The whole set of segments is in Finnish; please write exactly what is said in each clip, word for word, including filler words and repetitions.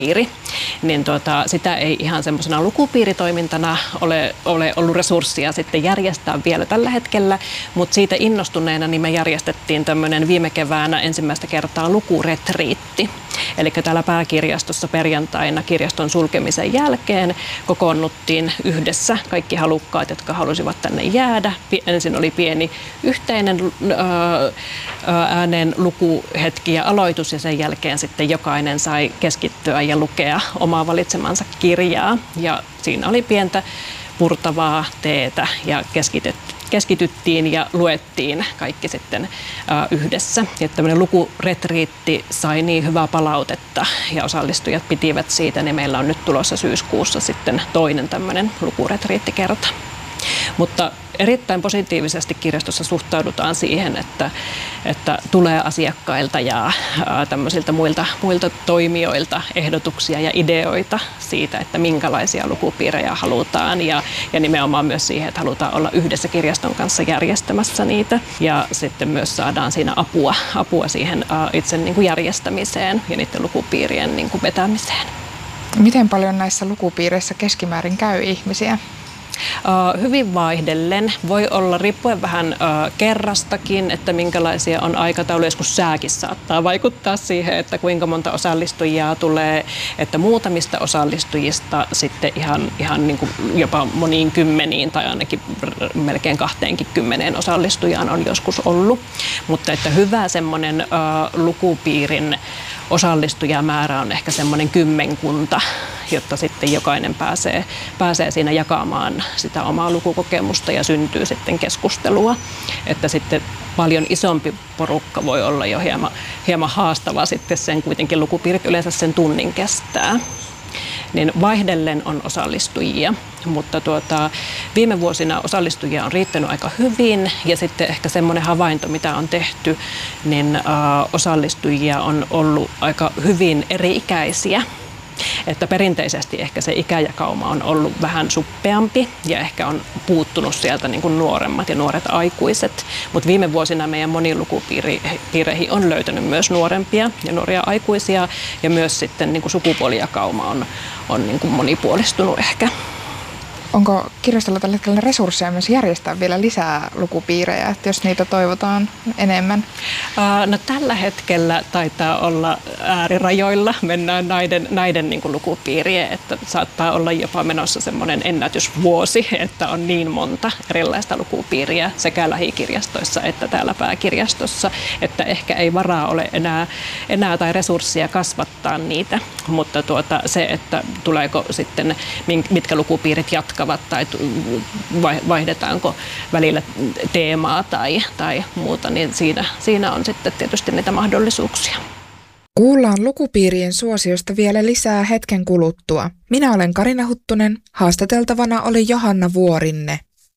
piiri, niin tuota, sitä ei ihan semmoisena lukupiiritoimintana ole, ole ollut resurssia sitten järjestää vielä tällä hetkellä, mutta siitä innostuneena niin me järjestettiin tämmöinen viime keväänä ensimmäistä kertaa lukuretriitti. Eli täällä pääkirjastossa perjantaina kirjaston sulkemisen jälkeen kokoonnuttiin yhdessä kaikki halukkaat, jotka halusivat tänne jäädä. Ensin oli pieni yhteinen ääneen lukuhetki ja aloitus ja sen jälkeen sitten jokainen sai keskittyä ja lukea omaa valitsemansa kirjaa. Ja siinä oli pientä purtavaa teetä ja keskitetty. keskityttiin ja luettiin kaikki sitten uh, yhdessä. Ja tämmöinen lukuretriitti sai niin hyvää palautetta ja osallistujat pitivät siitä, niin meillä on nyt tulossa syyskuussa sitten toinen tämmöinen lukuretriittikerta. Mutta erittäin positiivisesti kirjastossa suhtaudutaan siihen, että, että tulee asiakkailta ja ää, tämmöisiltä muilta, muilta toimijoilta ehdotuksia ja ideoita siitä, että minkälaisia lukupiirejä halutaan ja, ja nimenomaan myös siihen, että halutaan olla yhdessä kirjaston kanssa järjestämässä niitä ja sitten myös saadaan siinä apua, apua siihen ää, itse niin kuin järjestämiseen ja niiden lukupiirien niin kuin vetämiseen. Miten paljon näissä lukupiireissä keskimäärin käy ihmisiä? Uh, hyvin vaihdellen. Voi olla riippuen vähän uh, kerrastakin, että minkälaisia on aikataulu. Joskus sääkin saattaa vaikuttaa siihen, että kuinka monta osallistujaa tulee, että muutamista osallistujista sitten ihan, ihan niin kuin jopa moniin kymmeniin tai ainakin melkein kahteenkin kymmeneen osallistujaan on joskus ollut. Mutta että hyvä semmoinen uh, lukupiirin osallistujamäärä on ehkä semmoinen kymmenkunta, jotta sitten jokainen pääsee, pääsee siinä jakamaan sitä omaa lukukokemusta ja syntyy sitten keskustelua. Että sitten paljon isompi porukka voi olla jo hieman, hieman haastava sitten sen kuitenkin lukupiirit yleensä sen tunnin kestää. Niin vaihdellen on osallistujia, mutta tuota, viime vuosina osallistujia on riittänyt aika hyvin ja sitten ehkä semmoinen havainto, mitä on tehty, niin ä, osallistujia on ollut aika hyvin eri-ikäisiä. Että perinteisesti ehkä se ikäjakauma on ollut vähän suppeampi ja ehkä on puuttunut sieltä niin kuin nuoremmat ja nuoret aikuiset. Mutta viime vuosina meidän monilukupiireihin on löytänyt myös nuorempia ja nuoria aikuisia ja myös sitten niin kuin sukupuolijakauma on, on niin kuin monipuolistunut ehkä. Onko kirjastolla tällä hetkellä resursseja myös järjestää vielä lisää lukupiirejä, että jos niitä toivotaan enemmän? No, tällä hetkellä taitaa olla äärirajoilla, mennään näiden, näiden niin kuin lukupiirien, että saattaa olla jopa menossa semmoinen ennätysvuosi, että on niin monta erilaista lukupiiriä sekä lähikirjastoissa että täällä pääkirjastossa, että ehkä ei varaa ole enää, enää tai resursseja kasvattaa niitä, mutta tuota, se, että tuleeko sitten, mitkä lukupiirit jatkaa, tai vaihdetaanko välillä teemaa tai, tai muuta, niin siinä, siinä on sitten tietysti niitä mahdollisuuksia. Kuullaan lukupiirien suosiosta vielä lisää hetken kuluttua. Minä olen Karina Huttunen, haastateltavana oli Johanna Vuorinne.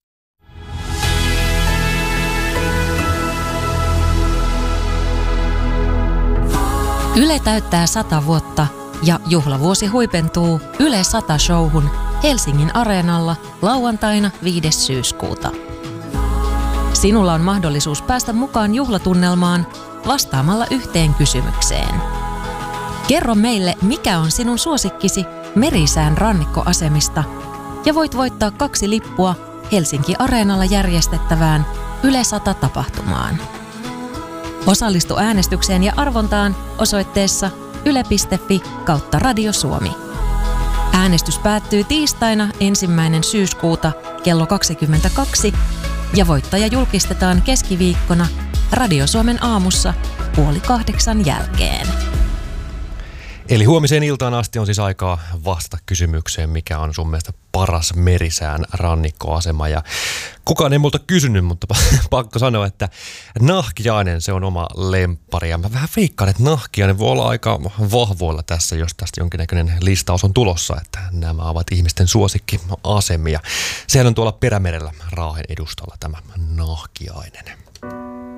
Yle täyttää sata vuotta ja juhlavuosi huipentuu Yle sata-showhun Helsingin Areenalla lauantaina viides syyskuuta. Sinulla on mahdollisuus päästä mukaan juhlatunnelmaan vastaamalla yhteen kysymykseen. Kerro meille, mikä on sinun suosikkisi Merisään rannikkoasemista ja voit voittaa kaksi lippua Helsinki Areenalla järjestettävään Yle sata-tapahtumaan. Osallistu äänestykseen ja arvontaan osoitteessa yle piste fi kautta Radio Suomi. Äänestys päättyy tiistaina ensimmäinen syyskuuta kello kaksikymmentäkaksi ja voittaja julkistetaan keskiviikkona Radio Suomen aamussa puoli kahdeksan jälkeen. Eli huomiseen iltaan asti on siis aikaa vastata kysymykseen, mikä on sun mielestä paras Merisään rannikkoasema. Ja kukaan ei multa kysynyt, mutta pakko sanoa, että Nahkiainen se on oma lemppari. Ja mä vähän veikkaan, että Nahkiainen voi olla aika vahvoilla tässä, jos tästä jonkinnäköinen listaus on tulossa, että nämä ovat ihmisten suosikkiasemia. Sehän on tuolla Perämerellä Raahen edustalla tämä Nahkiainen.